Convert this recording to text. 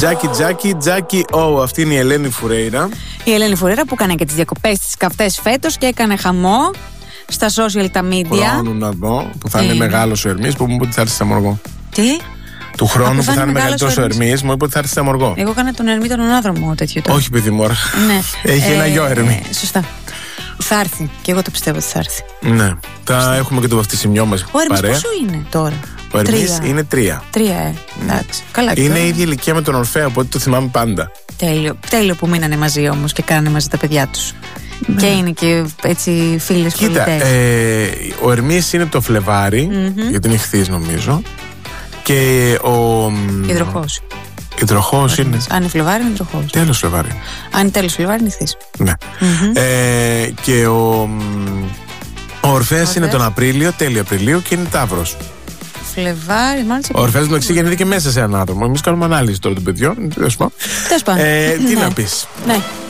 Τζάκι, αυτή είναι η Ελένη Φουρέιρα. Η Ελένη Φουρέιρα που έκανε και τις διακοπές της καυτές φέτος και έκανε χαμό στα social τα media. Χρόνου να δω που θα είναι μεγάλος ο Ερμής, που μου είπε ότι θα έρθει σε Αμοργό. Τι? Του χρόνου που θα είναι μεγαλύτερος ο Ερμής, μου είπε ότι θα έρθει σε Αμοργό. Εγώ έκανα τον Ερμή τον ανάδρομο τέτοιο τώρα. Όχι, παιδί μου, ναι. Έχει ένα γιο Ερμή. Σωστά. Θα έρθει. Και εγώ το πιστεύω ότι θα έρθει. Ναι. Θα έχουμε και το βαφτισιμιό μας. Ο Ερμής πόσο είναι τώρα? Ο Ερμής είναι 3. Εντάξει. Καλά. Είναι η ίδια ηλικία με τον Ορφέα, οπότε το θυμάμαι πάντα. Τέλειο που μείνανε μαζί όμως και κάνανε μαζί τα παιδιά τους. Ναι. Και είναι και έτσι φίλες πολιτές. Κοίτα, ο Ερμής είναι το Φλεβάρι, γιατί είναι ηχθής νομίζω. Και ο Υδροχός. Υδροχός είναι. Αν είναι Φλεβάρι, είναι υδροχός. Τέλος Φλεβάρι. Αν είναι τέλος Φλεβάρι, είναι ηχθής. Ναι. Και ο Ορφέας είναι τον Απρίλιο, τέλειο Απριλίου, και είναι Ταύρος. Φλεβάρι, μάλιστα. Ο Ορφέας μεταξύ γεννήθηκε μέσα σε έναν άτομο. Εμείς κάνουμε ανάλυση τώρα των παιδιών. Τέλος πάντων. Τι να πεις. Ναι.